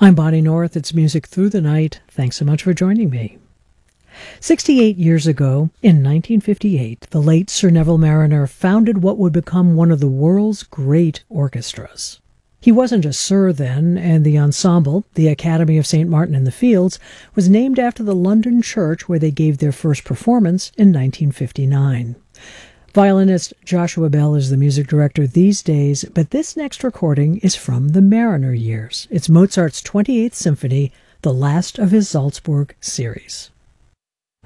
I'm Bonnie North. It's Music Through the Night. Thanks so much for joining me. 68 years ago, in 1958, the late Sir Neville Marriner founded what would become one of the world's great orchestras. He wasn't a Sir then, and the ensemble, the Academy of St. Martin in the Fields, was named after the London church where they gave their first performance in 1959. Violinist Joshua Bell is the music director these days, but this next recording is from the Marriner years. It's Mozart's 28th Symphony, the last of his Salzburg series.